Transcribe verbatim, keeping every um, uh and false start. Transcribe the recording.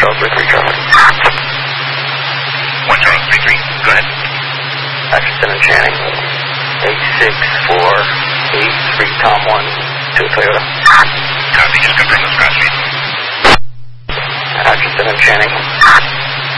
Charles three three, Charlie. one Charles three three, go ahead. Atchison and Channing. eight six four eight three, Tom one, to Toyota. Copy, just confirm this cross street. Atchison and Channing.